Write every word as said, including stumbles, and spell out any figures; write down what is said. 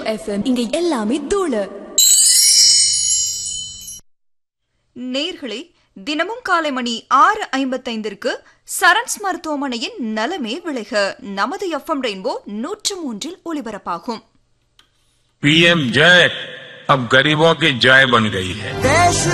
FM இங்க எல்லாமே தூளு. நேயர்களே, தினமும் காலை மணி ஆறு ஐம்பத்தைந்திற்கு சரண்ஸ் மருத்துவமனையின் நலமே விளைக நமது எஃப்எம் ரெயின்போ நூற்று மூன்றில் ஒலிபரப்பாகும். पीएम जय अब गरीबों की जय बन गई है.